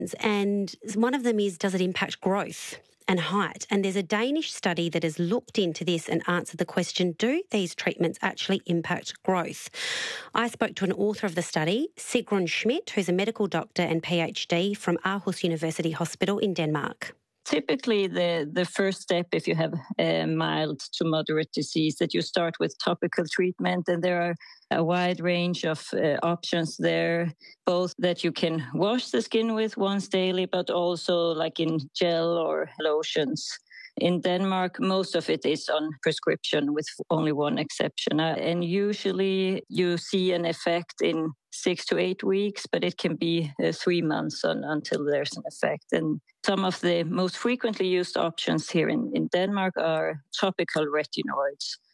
And one of them is, does it impact growth and height? And there's a Danish study that has looked into this and answered the question, do these treatments actually impact growth? I spoke to an author of the study, Sigrun Schmidt, who's a medical doctor and PhD from Aarhus University Hospital in Denmark. Typically, the first step, if you have a mild to moderate disease, that you start with topical treatment, and there are a wide range of options there, both that you can wash the skin with once daily, but also like in gel or lotions. In Denmark, most of it is on prescription with only one exception. And usually you see an effect in 6 to 8 weeks, but it can be 3 months until there's an effect. And some of the most frequently used options here in Denmark are topical retinoids.